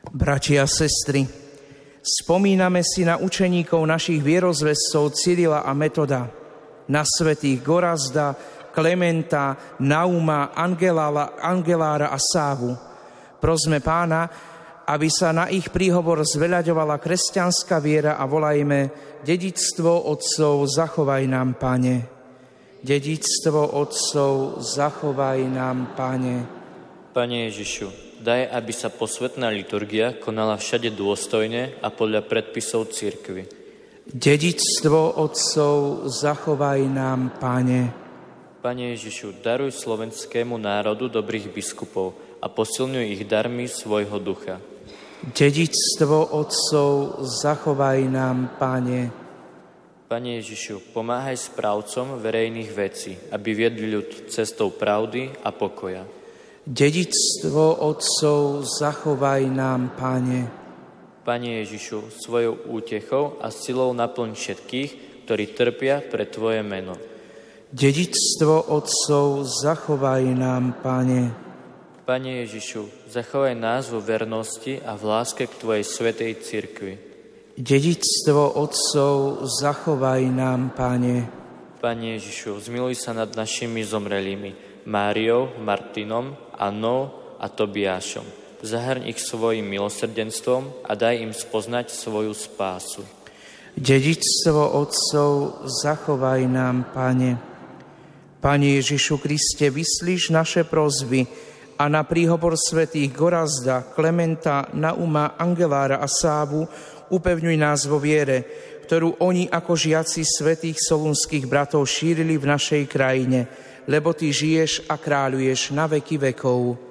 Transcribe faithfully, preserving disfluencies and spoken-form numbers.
Bratia a sestry, spomíname si na učeníkov našich vierozvescov Cyrila a Metoda, na svätých Gorazda, Klementa, Nauma, Angelála, Angelára a Sávu. Prosme Pána, aby sa na ich príhovor zveľaďovala kresťanská viera a volajme: dedičstvo otcov zachovaj nám, Pane. Dedičstvo otcov zachovaj nám, Pane. Pane Ježišu, daj, aby sa posvätná liturgia konala všade dôstojne a podľa predpisov cirkvi. Dedičstvo otcov zachovaj nám, Pane. Pane Ježišu, daruj slovenskému národu dobrých biskupov a posilňuj ich darmi svojho ducha. Dedičstvo otcov zachovaj nám, Pane. Pane Ježišu, pomáhaj správcom verejných vecí, aby viedli ľud cestou pravdy a pokoja. Dedičstvo otcov zachovaj nám, Pane. Pane Ježišu, svojou útechou a silou naplň všetkých, ktorí trpia pre Tvoje meno. Dedičstvo otcov zachovaj nám, Pane. Pane Ježišu, zachovaj nás vo vernosti a v láske k Tvojej svätej cirkvi. Dedičstvo otcov zachovaj nám, Pane. Pane Ježišu, zmiluj sa nad našimi zomrelými, Máriou, Martinom, Annou a Tobiášom. Zahrň ich svojim milosrdenstvom a daj im spoznať svoju spásu. Dedičstvo otcov zachovaj nám, Pane. Pane Ježišu Kriste, vyslíš naše prosby a na príhovor svätých Gorazda, Klementa, Nauma, Angelára a Sávu upevňuj nás vo viere, ktorú oni ako žiaci svätých solunských bratov šírili v našej krajine, lebo Ty žiješ a kráľuješ na veky vekov.